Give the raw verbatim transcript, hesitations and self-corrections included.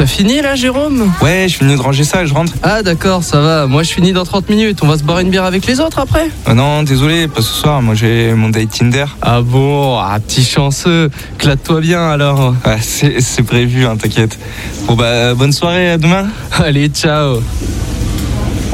T'as fini là, Jérôme ? Ouais, je suis venu de ranger ça et je rentre. Ah d'accord, ça va. Moi je finis dans trente minutes. On va se boire une bière avec les autres après ? Ah non, désolé, pas ce soir. Moi j'ai mon date Tinder. Ah bon, ah petit chanceux. Clate-toi bien alors. Ouais, c'est, c'est prévu, hein, t'inquiète. Bon bah, bonne soirée, à demain. Allez, ciao.